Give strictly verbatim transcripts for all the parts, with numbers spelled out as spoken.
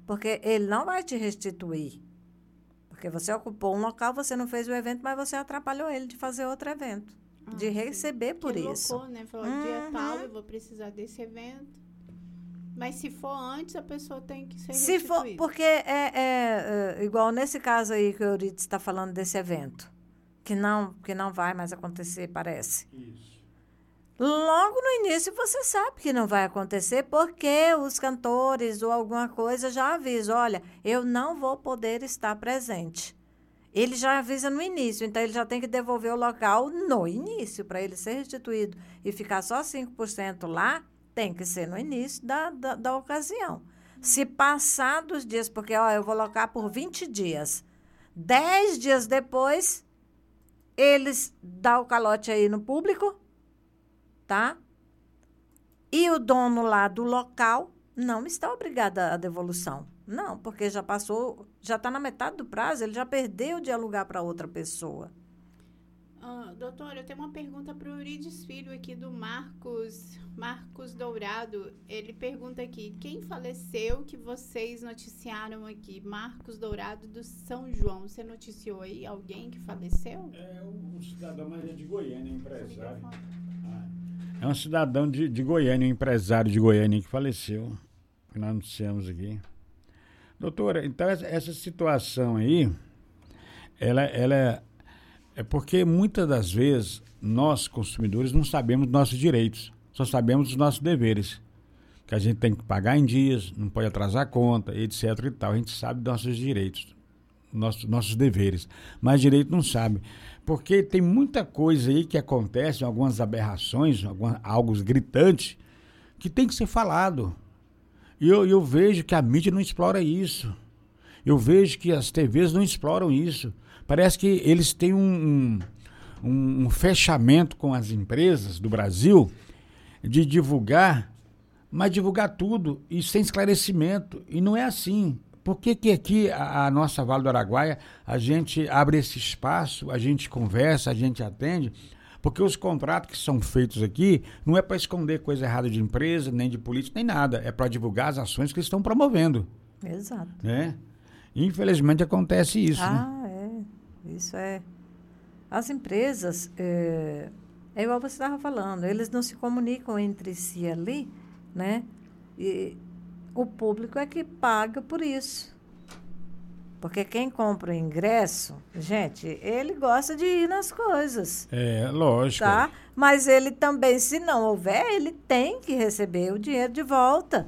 porque ele não vai te restituir. Porque você ocupou um local, você não fez o evento, mas você atrapalhou ele de fazer outro evento. Ah, de receber sim. por que isso. Colocou, né? Falou, uhum. dia tal, eu vou precisar desse evento. Mas se for antes, a pessoa tem que ser se restituída. For, porque é, é, é igual nesse caso aí que o Euridice está falando desse evento, que não, que não vai mais acontecer, parece. Isso. Logo no início você sabe que não vai acontecer, porque os cantores ou alguma coisa já avisam, olha, eu não vou poder estar presente. Ele já avisa no início, então ele já tem que devolver o local no início, para ele ser restituído e ficar só cinco por cento lá, tem que ser no início da, da, da ocasião. Se passar dos dias, porque ó, eu vou locar por vinte dias, dez dias depois, eles dão o calote aí no público, tá? E o dono lá do local não está obrigado à devolução. Não, porque já passou, já está na metade do prazo, ele já perdeu de alugar para outra pessoa. Ah, doutora, eu tenho uma pergunta para o Euridice Filho aqui do Marcos, Marcos Dourado. Ele pergunta aqui, quem faleceu que vocês noticiaram aqui? Marcos Dourado do São João. Você noticiou aí alguém que faleceu? É um cidadão, mas é de Goiânia, empresário. É um cidadão de, de Goiânia, um empresário de Goiânia que faleceu, que nós anunciamos aqui. Doutora, então essa, essa situação aí, ela, ela é, é porque muitas das vezes nós, consumidores, não sabemos dos nossos direitos, só sabemos dos nossos deveres. Que a gente tem que pagar em dias, não pode atrasar a conta, etc e tal. A gente sabe dos nossos direitos, nossos, nossos deveres, mas direito não sabe. Porque tem muita coisa aí que acontece, algumas aberrações, algumas, algo gritante, que tem que ser falado. E eu, eu vejo que a mídia não explora isso. Eu vejo que as T Vs não exploram isso. Parece que eles têm um, um, um fechamento com as empresas do Brasil de divulgar, mas divulgar tudo e sem esclarecimento. E não é assim. Por que que aqui, a, a nossa Vale do Araguaia, a gente abre esse espaço, a gente conversa, a gente atende? Porque os contratos que são feitos aqui não é para esconder coisa errada de empresa, nem de política, nem nada. É para divulgar as ações que eles estão promovendo. Exato. Né? Infelizmente acontece isso. Ah, né? é. Isso é. As empresas, é, é igual você estava falando, eles não se comunicam entre si ali, né? E o público é que paga por isso. Porque quem compra o ingresso, gente, ele gosta de ir nas coisas. É, lógico. Tá? Mas ele também, se não houver, ele tem que receber o dinheiro de volta.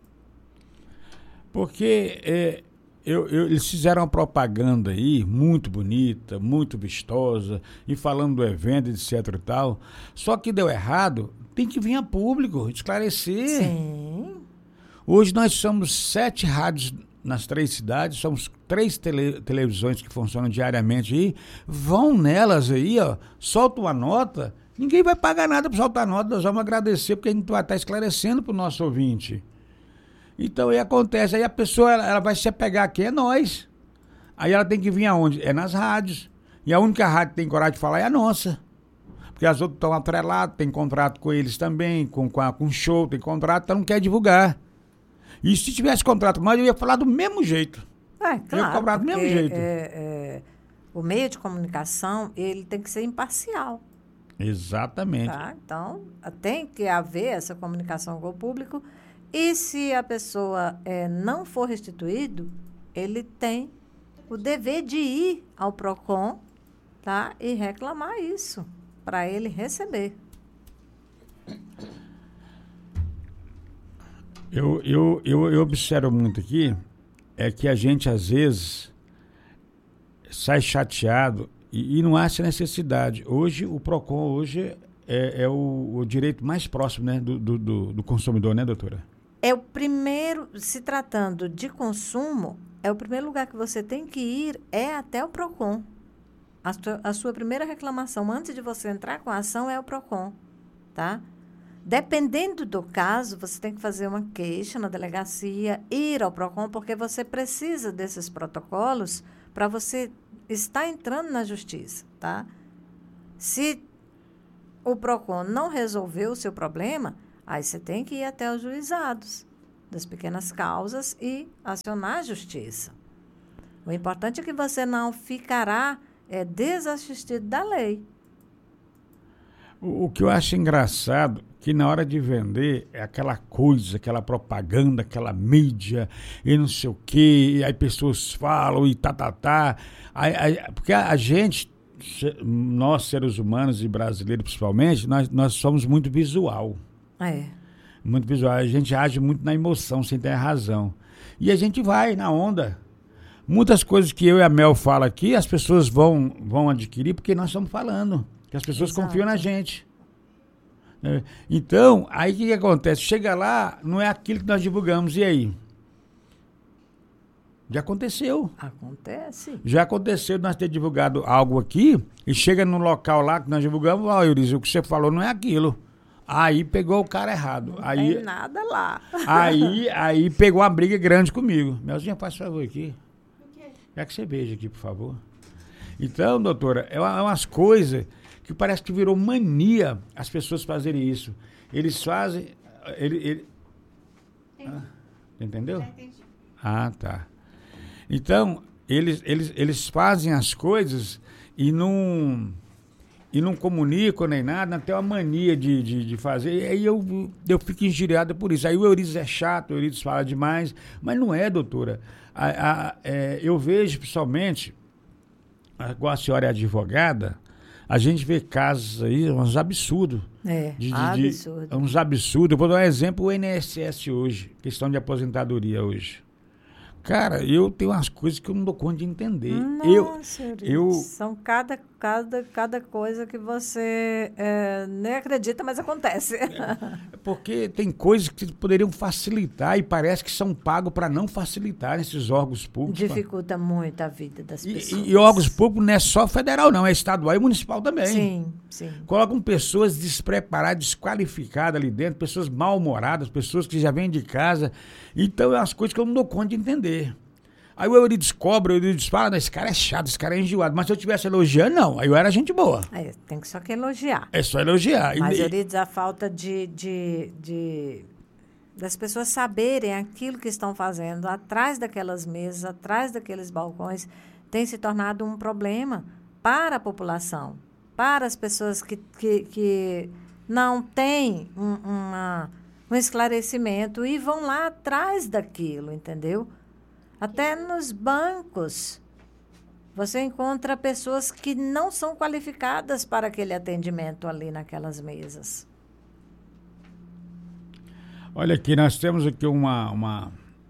Porque é, eu, eu, eles fizeram uma propaganda aí, muito bonita, muito vistosa, e falando do evento, etc e tal. Só que deu errado, tem que vir a público, esclarecer. Sim. Hoje nós somos sete rádios nas três cidades, somos três tele, televisões que funcionam diariamente aí, vão nelas aí, ó, solta uma nota, ninguém vai pagar nada para soltar nota, nós vamos agradecer, porque a gente vai estar esclarecendo para o nosso ouvinte. Então aí acontece, aí a pessoa, ela, ela vai se apegar aqui, é nós. Aí ela tem que vir aonde? É nas rádios. E a única rádio que tem coragem de falar é a nossa. Porque as outras estão atreladas, tem contrato com eles também, com, com, a, com show, tem contrato, então não quer divulgar. E se tivesse contrato com nós, eu ia falar do mesmo jeito. É, claro. Eu ia cobrar do mesmo jeito. É, é, o meio de comunicação, ele tem que ser imparcial. Exatamente. Tá? Então, tem que haver essa comunicação com o público. E se a pessoa é, não for restituído, ele tem o dever de ir ao PROCON, tá? E reclamar isso, para ele receber. Eu, eu, eu, eu observo muito aqui, é que a gente, às vezes, sai chateado e, e não acha necessidade. Hoje, o PROCON hoje é, é o, o direito mais próximo, né, do, do, do consumidor, né, doutora? É o primeiro, se tratando de consumo, é o primeiro lugar que você tem que ir, é até o PROCON. A sua, a sua primeira reclamação, antes de você entrar com a ação, é o PROCON, tá? Dependendo do caso, você tem que fazer uma queixa na delegacia, ir ao PROCON, porque você precisa desses protocolos para você estar entrando na justiça, tá? Se o PROCON não resolveu o seu problema, aí você tem que ir até os juizados, das pequenas causas e acionar a justiça. O importante é que você não ficará é, desassistido da lei. O, o que eu acho engraçado que na hora de vender é aquela coisa, aquela propaganda, aquela mídia e não sei o quê, e aí pessoas falam e tá, tá, tá. Aí, aí, porque a, a gente, nós seres humanos e brasileiros principalmente, nós, nós somos muito visual. É. Muito visual. A gente age muito na emoção, sem ter razão. E a gente vai na onda. Muitas coisas que eu e a Mel falam aqui, as pessoas vão, vão adquirir porque nós estamos falando. Que as pessoas Exato. Confiam na gente. Então, aí o que, que acontece? Chega lá, não é aquilo que nós divulgamos. E aí? Já aconteceu. Acontece. Já aconteceu nós ter divulgado algo aqui e chega no local lá que nós divulgamos, ó, oh, Euridice, o que você falou não é aquilo. Aí pegou o cara errado. Não aí, tem nada lá. Aí, aí pegou uma briga grande comigo. Melzinha, faz favor aqui. O quê? Quer que você beije aqui, por favor. Então, doutora, é umas coisas que parece que virou mania as pessoas fazerem isso. Eles fazem... Ele, ele... Ah, entendeu? Já entendi. Ah, tá. Então, eles, eles, eles fazem as coisas e não, e não comunicam nem nada, tem uma mania de, de, de fazer. E aí eu, eu fico injuriado por isso. Aí o Euridice é chato, o Euridice fala demais, mas não é, doutora. A, a, é, eu vejo, pessoalmente, igual a senhora é advogada, a gente vê casos aí, uns absurdos. É, de, de, absurdo. De, uns absurdos. Eu vou dar um exemplo, o I N S S hoje, questão de aposentadoria hoje. Cara, eu tenho umas coisas que eu não dou conta de entender. Nossa, eu, eu são cada, cada, cada coisa que você é, nem acredita, mas acontece. É, porque tem coisas que poderiam facilitar e parece que são pagos para não facilitar esses órgãos públicos. Dificulta muito a vida das pessoas. E, e órgãos públicos não é só federal, não, é estadual e municipal também. Sim, sim. Colocam pessoas despreparadas, desqualificadas ali dentro, pessoas mal-humoradas, pessoas que já vêm de casa. Então, é umas coisas que eu não dou conta de entender. Aí o Euridice cobra, o Euridice fala, esse cara é chato, esse cara é enjoado. Mas se eu estivesse elogiando, não. Aí eu era gente boa. É, tem que só que elogiar. É só elogiar. Mas, e, Euridice, a falta de, de, de... das pessoas saberem aquilo que estão fazendo atrás daquelas mesas, atrás daqueles balcões, tem se tornado um problema para a população, para as pessoas que, que, que não têm um, uma, um esclarecimento e vão lá atrás daquilo, entendeu? Até nos bancos, você encontra pessoas que não são qualificadas para aquele atendimento ali naquelas mesas. Olha aqui, nós temos aqui uma, uma,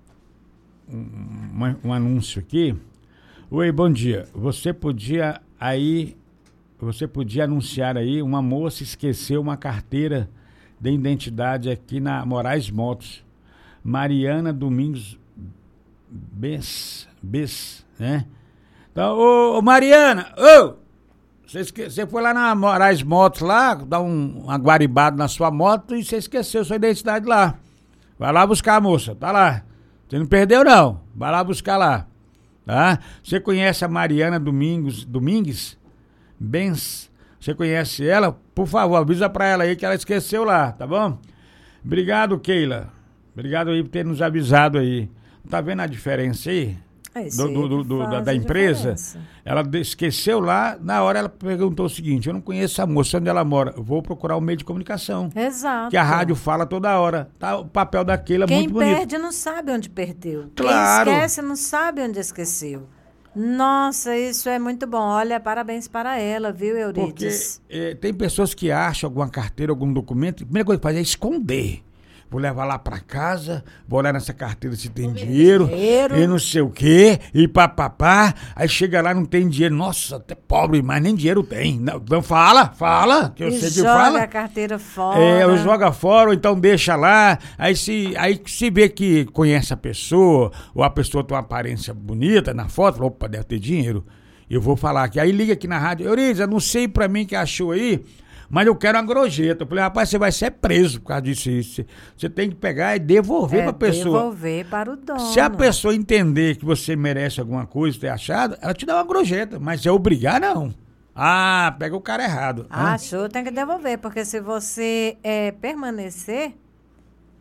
um, um anúncio aqui. Oi, bom dia. Você podia aí, você podia anunciar aí, uma moça esqueceu uma carteira de identidade aqui na Moraes Motos. Mariana Domingos Bess, Bess, né? Então, ô, ô Mariana, ô! Você foi lá na Moraes Motos lá, dar um, uma guaribada na sua moto e você esqueceu sua identidade lá. Vai lá buscar a moça, tá lá. Você não perdeu, não. Vai lá buscar lá. Tá? Você conhece a Mariana Domingos, Domingues? Benz? Você conhece ela? Por favor, avisa pra ela aí que ela esqueceu lá, tá bom? Obrigado, Keila. Obrigado aí por ter nos avisado aí. Tá vendo a diferença aí? É, do, do, do, do, da, da empresa? Ela esqueceu lá, na hora ela perguntou o seguinte, eu não conheço a moça, onde ela mora? Eu vou procurar um meio de comunicação. Exato. Que a rádio fala toda hora. Tá, o papel daquele é Quem muito bonito. Quem perde não sabe onde perdeu. Claro. Quem esquece não sabe onde esqueceu. Nossa, isso é muito bom. Olha, parabéns para ela, viu, Euridice? Porque é, tem pessoas que acham alguma carteira, algum documento, a primeira coisa que faz é esconder. Vou levar lá pra casa, vou olhar nessa carteira se tem dinheiro, dinheiro, e não sei o quê, e papapá. Aí chega lá, não tem dinheiro. Nossa, até pobre, mas nem dinheiro tem. Não, fala, fala, que eu e sei que joga fala. Joga a carteira fora. É, ou joga fora, ou então deixa lá. Aí se, aí se vê que conhece a pessoa, ou a pessoa tem uma aparência bonita na foto, fala, opa, deve ter dinheiro. Eu vou falar aqui. Aí liga aqui na rádio, Euridice, anunciei pra mim que achou aí, mas eu quero uma gorjeta. Eu falei, rapaz, você vai ser preso por causa disso. Isso. Você tem que pegar e devolver é, para a pessoa. Devolver para o dono. Se a pessoa entender que você merece alguma coisa, ter achado, ela te dá uma gorjeta. Mas se é obrigar, não. Ah, pega o cara errado. Achou, tem que devolver. Porque se você é, permanecer,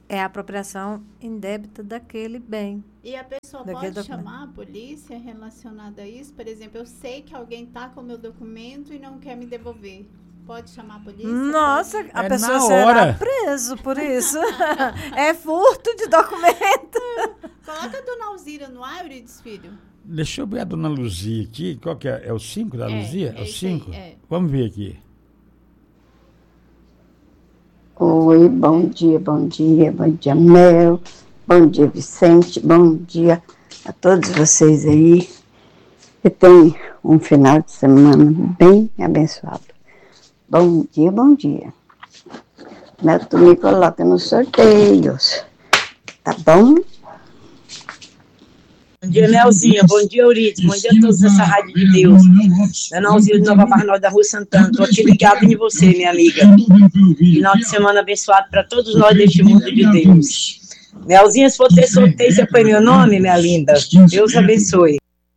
é a apropriação indébita daquele bem. E a pessoa Daquele pode documento. chamar a polícia relacionada a isso? Por exemplo, eu sei que alguém está com o meu documento e não quer me devolver. Pode chamar a polícia? Nossa, Pode? a É pessoa na será hora. preso por isso. É furto de documento. Coloca a dona Alzira no ar, Eurides Filho. Deixa eu ver a dona Luzia aqui. Qual que é? É o cinco da É, Luzia? é É o isso aí, cinco? é. Vamos ver aqui. Oi, bom dia, bom dia, bom dia, Mel, bom dia, Vicente, bom dia a todos vocês aí. Que tem um final de semana bem abençoado. Bom dia, bom dia. Mel, tu me coloca nos sorteios, tá bom? Bom dia, Melzinha. Bom dia, Eurides. Bom dia a todos dessa Rádio de Deus. Dona Alzira de Nova Barnol da Rua Santana. Tô aqui ligado em você, minha amiga. Final de semana abençoado para todos nós deste mundo de Deus. Melzinha, se for ter sorteio, você põe meu nome, minha linda. Deus abençoe.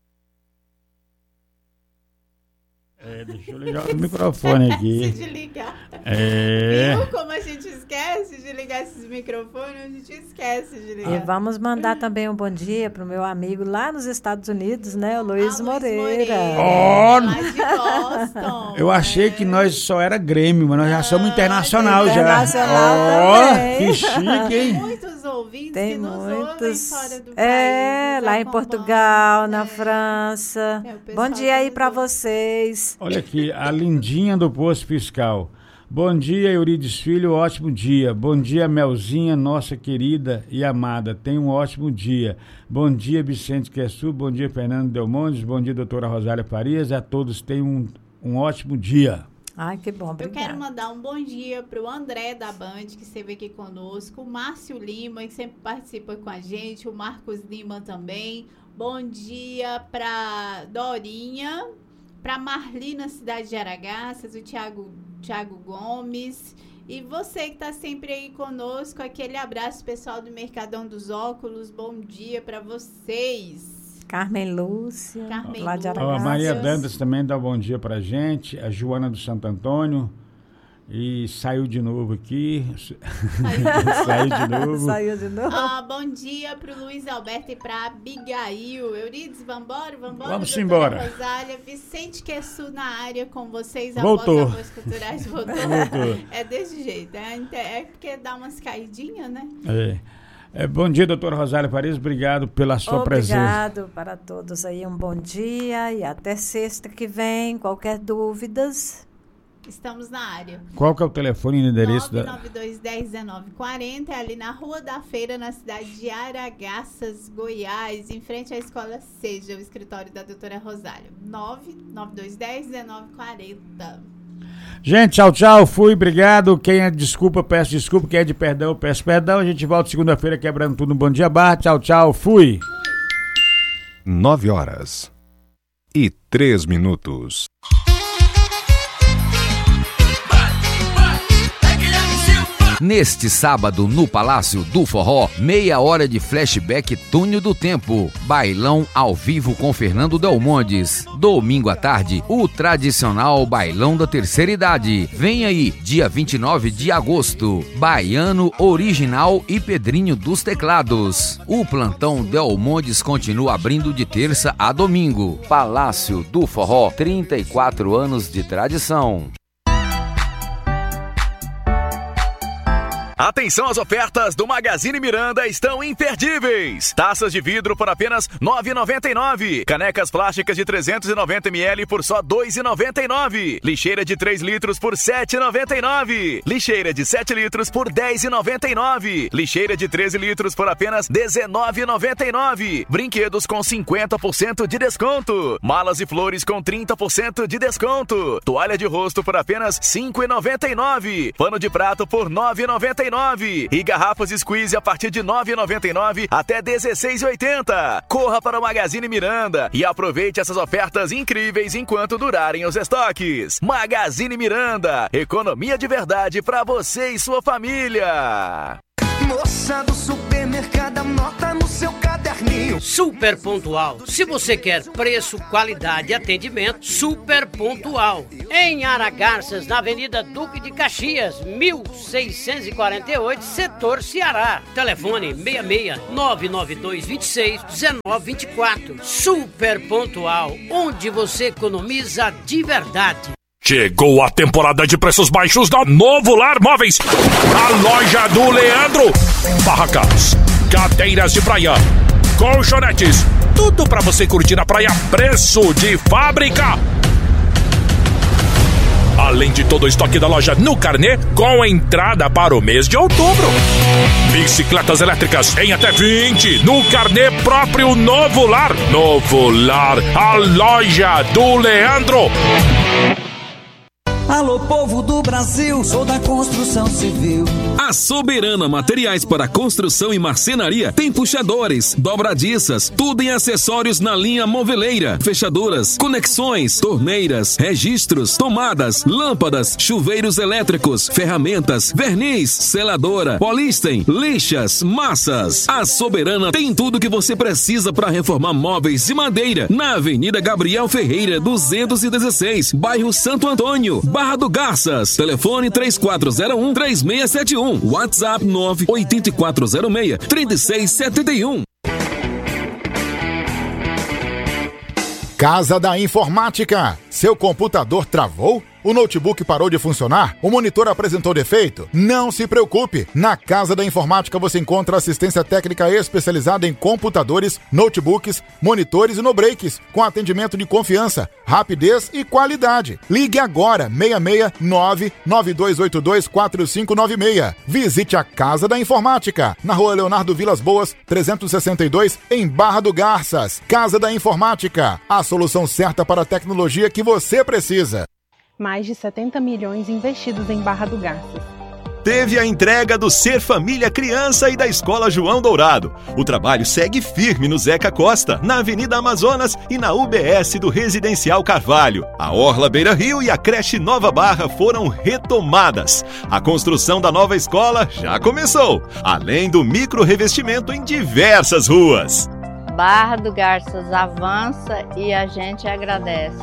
É, deixa eu ligar o microfone Esquece aqui. de ligar. É. Viu como a gente esquece de ligar esses microfones? A gente esquece de E ligar. vamos mandar também um bom dia para o meu amigo lá nos Estados Unidos, né? O Luiz Ah, Moreira. Ó, lá de Boston. Eu achei que nós só era Grêmio, mas nós já somos internacional já. internacional Ó, também. que chique, Tem hein? muitos ouvintes Tem que nos ouvem muitos. fora do É, país. lá em nos Portugal, acompanham. na França. É, o pessoal Bom dia aí nos para ouve. vocês. Olha aqui, a lindinha do posto fiscal. Bom dia, Eurides Filho, ótimo dia. Bom dia, Melzinha, nossa querida e amada. Tenha um ótimo dia. Bom dia, Vicente Quessu. Bom dia, Fernando Delmontes. Bom dia, doutora Rosália Farias. A todos tenham um, um ótimo dia. Ai, que bom, Eu obrigada. quero mandar um bom dia para o André da Band, que esteve aqui conosco, o Márcio Lima, que sempre participa com a gente, o Marcos Lima também. Bom dia para Dorinha, para Marli na cidade de Aragaças, o Tiago Tiago Gomes. E você que está sempre aí conosco, aquele abraço pessoal do Mercadão dos Óculos. Bom dia para vocês. Carmen Lúcia, Carmen lá de Lúcia. Ó, a Aragaças. Maria Dantas também dá um bom dia pra gente. A Joana do Santo Antônio. E saiu de novo aqui. Saiu de novo. Saiu de novo. Ah, bom dia pro Luiz Alberto e pra Abigail. Eurides, vambora, vambora. Vamos doutora embora. Rosália, Vicente Quessu na área com vocês. Voltou. Após a Culturais voltou. Voltou. É desse jeito, é, é porque dá umas caidinhas, né? É. É, bom dia, doutora Rosália Farias. Obrigado pela sua presença. Obrigado para todos aí, um bom dia e até sexta que vem. Qualquer dúvidas, Estamos na área. Qual que é o telefone e o endereço nove da... nove dois um zero, um nove quatro zero, é ali na Rua da Feira, na cidade de Aragaças, Goiás, em frente à Escola Seja, o escritório da doutora Rosália. nove nove dois um zero, um nove quatro zero. Gente, tchau, tchau. Fui, obrigado. Quem é de desculpa, peço desculpa. Quem é de perdão, peço perdão. A gente volta segunda-feira quebrando tudo no Bom Dia Barra. Tchau, tchau. Fui. Nove horas e três minutos. Neste sábado, no Palácio do Forró, meia hora de flashback Túnel do Tempo. Bailão ao vivo com Fernando Delmontes. Domingo à tarde, o tradicional Bailão da Terceira Idade. Vem aí, dia vinte e nove de agosto. Baiano Original e Pedrinho dos Teclados. O plantão Delmontes continua abrindo de terça a domingo. Palácio do Forró, trinta e quatro anos de tradição. Atenção, as ofertas do Magazine Miranda estão imperdíveis. Taças de vidro por apenas nove reais e noventa e nove centavos. Canecas plásticas de trezentos e noventa mililitros por só dois reais e noventa e nove centavos. Lixeira de três litros por sete reais e noventa e nove centavos. Lixeira de sete litros por dez reais e noventa e nove centavos. Lixeira de treze litros por apenas dezenove reais e noventa e nove centavos. Brinquedos com cinquenta por cento de desconto. Malas e flores com trinta por cento de desconto. Toalha de rosto por apenas cinco reais e noventa e nove centavos. Pano de prato por nove reais e noventa e nove centavos. E garrafas Squeeze a partir de nove reais e noventa e nove centavos até dezesseis reais e oitenta centavos. Corra para o Magazine Miranda e aproveite essas ofertas incríveis enquanto durarem os estoques. Magazine Miranda, economia de verdade para você e sua família. Moça do supermercado, anota no seu caderninho. Super Pontual. Se você quer preço, qualidade e atendimento, Super Pontual. Em Aragarças, na Avenida Duque de Caxias, mil seiscentos e quarenta e oito, Setor Ceará. Telefone seis seis nove nove dois dois seis um nove dois quatro. Super Pontual, onde você economiza de verdade. Chegou a temporada de preços baixos da Novo Lar Móveis. A loja do Leandro. Barracas, cadeiras de praia, colchonetes, tudo pra você curtir a praia, preço de fábrica. Além de todo o estoque da loja no carnê, com entrada para o mês de outubro. Bicicletas elétricas em até vinte no carnê próprio Novo Lar. Novo Lar, a loja do Leandro. Alô, povo do Brasil, sou da construção civil. A Soberana Materiais para Construção e Marcenaria tem puxadores, dobradiças, tudo em acessórios na linha moveleira, fechaduras, conexões, torneiras, registros, tomadas, lâmpadas, chuveiros elétricos, ferramentas, verniz, seladora, polísten, lixas, massas. A Soberana tem tudo que você precisa para reformar móveis de madeira na Avenida Gabriel Ferreira, duzentos e dezesseis, bairro Santo Antônio, Barra do Garças. Telefone três quatro zero um, três seis sete um. WhatsApp nove oito quatro zero seis, três seis sete um. Casa da Informática. Seu computador travou? O notebook parou de funcionar? O monitor apresentou defeito? Não se preocupe! Na Casa da Informática você encontra assistência técnica especializada em computadores, notebooks, monitores e no-breaks, com atendimento de confiança, rapidez e qualidade. Ligue agora, seis seis nove, nove dois oito dois, quatro cinco nove seis. Visite a Casa da Informática, na Rua Leonardo Vilas Boas, trezentos e sessenta e dois, em Barra do Garças. Casa da Informática, a solução certa para a tecnologia que você precisa. Mais de setenta milhões investidos em Barra do Garças. Teve a entrega do Ser Família Criança e da Escola João Dourado. O trabalho segue firme no Zeca Costa, na Avenida Amazonas e na U B S do Residencial Carvalho. A Orla Beira Rio e a creche Nova Barra foram retomadas. A construção da nova escola já começou, além do micro-revestimento em diversas ruas. Barra do Garças avança e a gente agradece.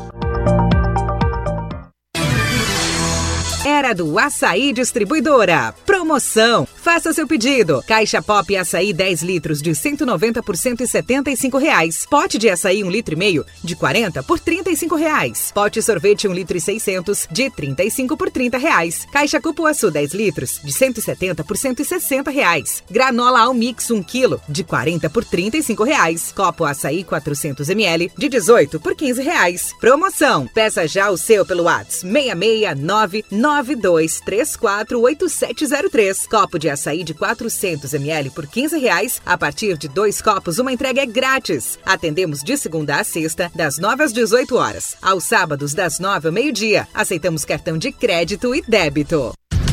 Era do Açaí Distribuidora. Promoção. Faça seu pedido. Caixa Pop Açaí dez litros de cento e noventa por cento e setenta e cinco reais. Pote de açaí um litro e meio de quarenta por trinta e cinco reais. Pote sorvete um litro e seiscentos de trinta e cinco por trinta reais. Caixa Cupuaçu dez litros de cento e setenta por cento e sessenta reais. Granola Almix um quilo de quarenta por trinta e cinco reais. Copo Açaí quatrocentos mililitros de dezoito por quinze reais. Promoção. Peça já o seu pelo WhatsApp seis seis nove nove dois três quatro oito sete zero três. Copo de açaí de quatrocentos mililitros por quinze reais. A partir de dois copos, uma entrega é grátis. Atendemos de segunda a sexta, das nove às dezoito horas. Aos sábados, das nove ao meio-dia. Aceitamos cartão de crédito e débito.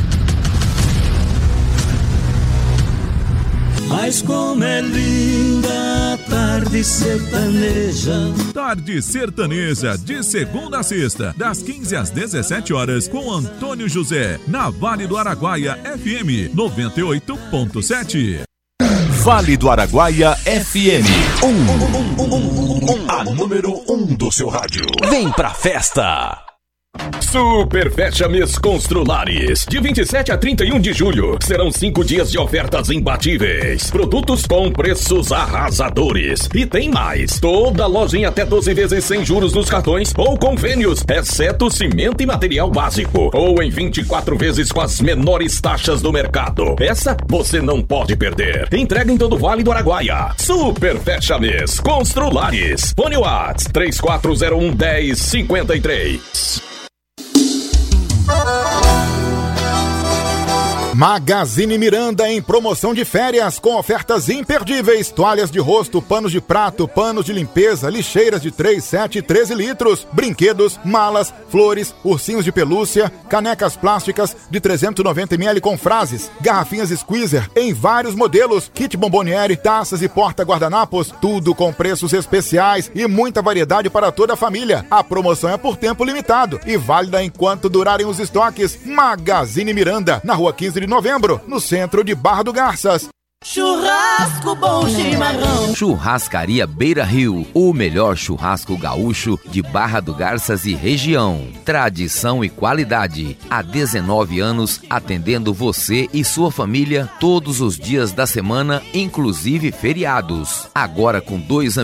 Mas como é linda a tarde sertaneja. Tarde Sertaneja, de segunda a sexta, das quinze às dezessete horas, com Antônio José, na Vale do Araguaia F M noventa e oito ponto sete. Vale do Araguaia F M um, um, um, um, um, a número um do seu rádio. Vem pra festa! Super Fecha Mês Construlares. De vinte e sete a trinta e um de julho, serão cinco dias de ofertas imbatíveis. Produtos com preços arrasadores. E tem mais. Toda loja em até doze vezes sem juros nos cartões ou convênios, exceto cimento e material básico. Ou em vinte e quatro vezes com as menores taxas do mercado. Essa você não pode perder. Entrega em todo o Vale do Araguaia. Super Fecha Mês Construlares. Fone Whats três quatro zero um, um zero cinco três. Magazine Miranda em promoção de férias com ofertas imperdíveis. Toalhas de rosto, panos de prato, panos de limpeza, lixeiras de três, sete e treze litros, brinquedos, malas, flores, ursinhos de pelúcia, canecas plásticas de trezentos e noventa mililitros com frases, garrafinhas Squeezer em vários modelos, kit bomboniere, taças e porta-guardanapos, tudo com preços especiais e muita variedade para toda a família. A promoção é por tempo limitado e válida enquanto durarem os estoques. Magazine Miranda, na rua quinze de novembro, no centro de Barra do Garças. Churrasco bom chimarrão. Churrascaria Beira Rio, o melhor churrasco gaúcho de Barra do Garças e região. Tradição e qualidade. Há dezenove anos atendendo você e sua família todos os dias da semana, inclusive feriados. Agora com dois